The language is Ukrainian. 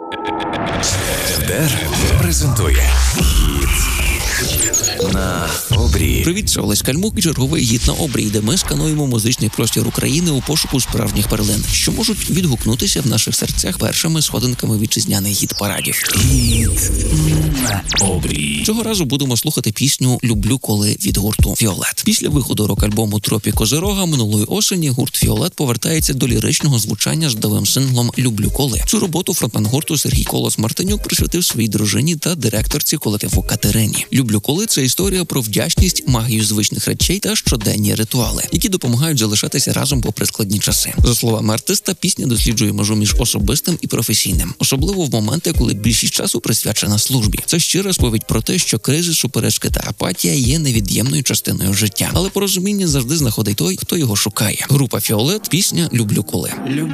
РДР презентує «Гід на обрії». Привіт, це Олесь Кальмук і черговий «Гід на обрії», де ми скануємо музичний простір України у пошуку справжніх перлин, що можуть відгукнутися в наших серцях першими сходинками вітчизняних гід-парадів. «Гід на обрії». Цього разу будемо слухати пісню «Люблю коли» від гурту «Фіолет». Після виходу рок-альбому «Тропі Козирога» минулої осені гурт «Фіолет» повертається до ліричного звучання з новим синглом «Люблю коли». Цю роботу фронтмен гурту Сергій Колос-Мартинюк присвятив своїй дружині та директорці колективу Катерині. «Люблю коли» – це історія про вдячність, магію звичних речей та щоденні ритуали, які допомагають залишатися разом попри складні часи. За словами артиста, пісня досліджує межу між особистим і професійним, особливо в моменти, коли більшість часу присвячена службі. Це щира сповідь про те, що кризи, суперечки та апатія є невід'ємною частиною життя, але порозуміння завжди знаходить той, хто його шукає. Група «Фіолет», пісня «Люблю коли».